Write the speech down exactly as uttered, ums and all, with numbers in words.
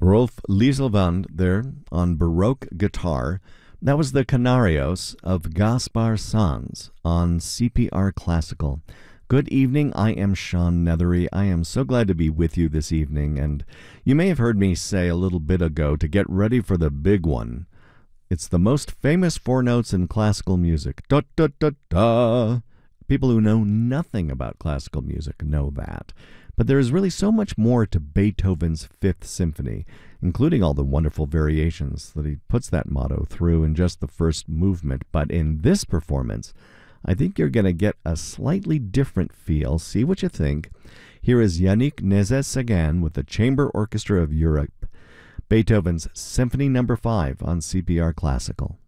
Rolf Lieselwand there on Baroque guitar. That was the Canarios of Gaspar Sanz on C P R Classical. Good evening, I am Sean Nethery. I am so glad to be with you this evening, and you may have heard me say a little bit ago to get ready for the big one. It's the most famous four notes in classical music. Da da da da. People who know nothing about classical music know that. But there is really so much more to Beethoven's Fifth Symphony, including all the wonderful variations that he puts that motto through in just the first movement. But in this performance, I think you're going to get a slightly different feel. See what you think. Here is Yannick Nézet-Séguin with the Chamber Orchestra of Europe, Beethoven's Symphony Number five on C P R Classical.